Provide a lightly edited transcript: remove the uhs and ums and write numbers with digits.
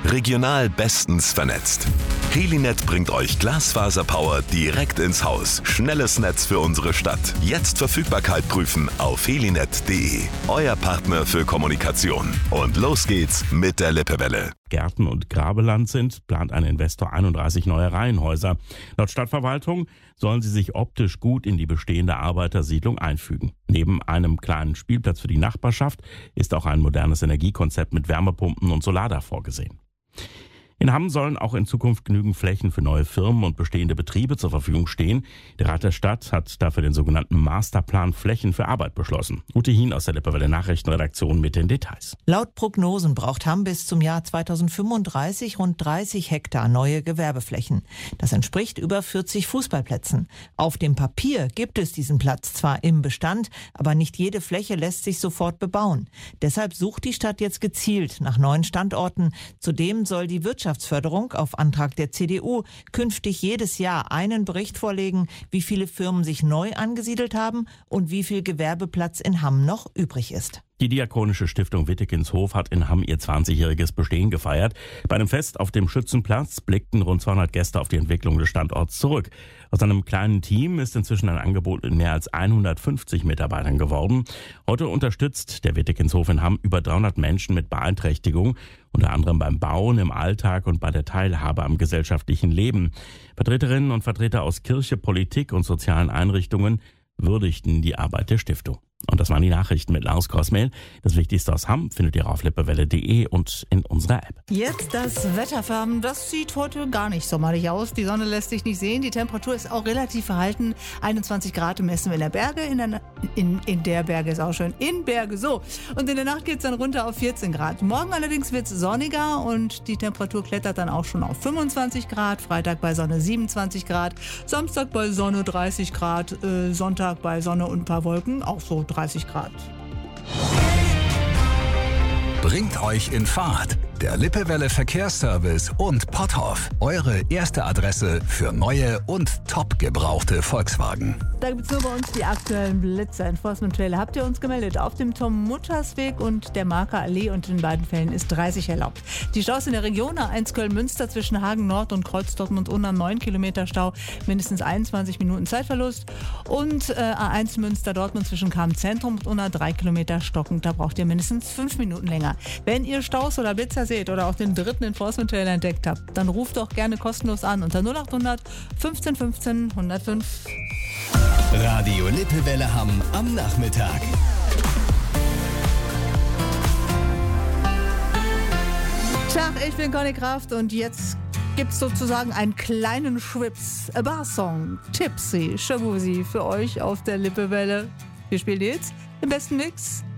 Regional bestens vernetzt. Helinet bringt euch Glasfaserpower direkt ins Haus. Schnelles Netz für unsere Stadt. Jetzt Verfügbarkeit prüfen auf helinet.de. Euer Partner für Kommunikation. Und los geht's mit der Lippewelle. Gärten und Grabeland sind, plant ein Investor 31 neue Reihenhäuser. Laut Stadtverwaltung sollen sie sich optisch gut in die bestehende Arbeitersiedlung einfügen. Neben einem kleinen Spielplatz für die Nachbarschaft ist auch ein modernes Energiekonzept mit Wärmepumpen und Solardach vorgesehen. In Hamm sollen auch in Zukunft genügend Flächen für neue Firmen und bestehende Betriebe zur Verfügung stehen. Der Rat der Stadt hat dafür den sogenannten Masterplan Flächen für Arbeit beschlossen. Ute Hien aus der Lippewelle Nachrichtenredaktion mit den Details. Laut Prognosen braucht Hamm bis zum Jahr 2035 rund 30 Hektar neue Gewerbeflächen. Das entspricht über 40 Fußballplätzen. Auf dem Papier gibt es diesen Platz zwar im Bestand, aber nicht jede Fläche lässt sich sofort bebauen. Deshalb sucht die Stadt jetzt gezielt nach neuen Standorten. Zudem soll die Wirtschaftsförderung auf Antrag der CDU künftig jedes Jahr einen Bericht vorlegen, wie viele Firmen sich neu angesiedelt haben und wie viel Gewerbeplatz in Hamm noch übrig ist. Die Diakonische Stiftung Wittekenshof hat in Hamm ihr 20-jähriges Bestehen gefeiert. Bei einem Fest auf dem Schützenplatz blickten rund 200 Gäste auf die Entwicklung des Standorts zurück. Aus einem kleinen Team ist inzwischen ein Angebot mit mehr als 150 Mitarbeitern geworden. Heute unterstützt der Wittekenshof in Hamm über 300 Menschen mit Beeinträchtigung, unter anderem beim Bauen, im Alltag und bei der Teilhabe am gesellschaftlichen Leben. Vertreterinnen und Vertreter aus Kirche, Politik und sozialen Einrichtungen würdigten die Arbeit der Stiftung. Und das waren die Nachrichten mit Lars Kosmehl. Das Wichtigste aus Hamm findet ihr auf lippewelle.de und in unserer App. Jetzt das Wetterfarben. Das sieht heute gar nicht sommerlich aus. Die Sonne lässt sich nicht sehen. Die Temperatur ist auch relativ verhalten. 21 Grad messen wir in der Berge. In der Berge ist auch schön. In Berge, so. Und in der Nacht geht es dann runter auf 14 Grad. Morgen allerdings wird es sonniger und die Temperatur klettert dann auch schon auf 25 Grad. Freitag bei Sonne 27 Grad. Samstag bei Sonne 30 Grad. Sonntag bei Sonne und ein paar Wolken auch so 30 Grad. Bringt euch in Fahrt. Der Lippewelle Verkehrsservice und Potthoff. Eure erste Adresse für neue und top gebrauchte Volkswagen. Da gibt es nur bei uns die aktuellen Blitzer. Enforcement-Trailer habt ihr uns gemeldet. Auf dem Tom-Mutters-Weg und der Marker Allee und in beiden Fällen ist 30 erlaubt. Die Staus in der Region A1 Köln-Münster zwischen Hagen Nord und Kreuz Dortmund-Unna 9 Kilometer Stau, mindestens 21 Minuten Zeitverlust. Und A1 Münster-Dortmund zwischen Kamen-Zentrum und Unna 3 Kilometer stockend. Da braucht ihr mindestens 5 Minuten länger. Wenn ihr Staus oder Blitzer seht oder auch den dritten Enforcement-Trailer entdeckt habt, dann ruft doch gerne kostenlos an unter 0800 15 15 105. Radio Lippewelle Hamm am Nachmittag. Tag, ich bin Conny Kraft und jetzt gibt's sozusagen einen kleinen Schwips, a Bar-Song, Tipsy, Shabuzi für euch auf der Lippewelle. Wir spielen jetzt den besten Mix